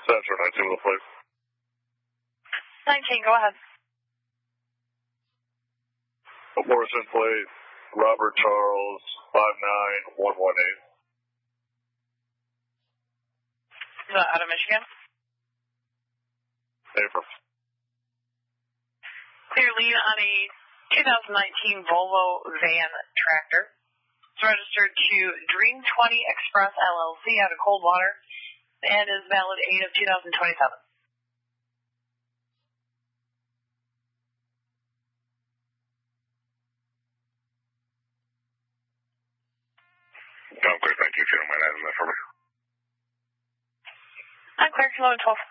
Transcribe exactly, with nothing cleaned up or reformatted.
Central nineteen with a plate. nineteen, go ahead. Morrison plate, Robert Charles, five nine one one eight. Is that out of Michigan? April. Clear lead on a two thousand nineteen Volvo van tractor. It's registered to Dream twenty Express L L C out of Coldwater and is valid eight of two thousand twenty-seven. I'm clear, thank you. If you don't mind adding that for me. I'm clear, eleven twelve.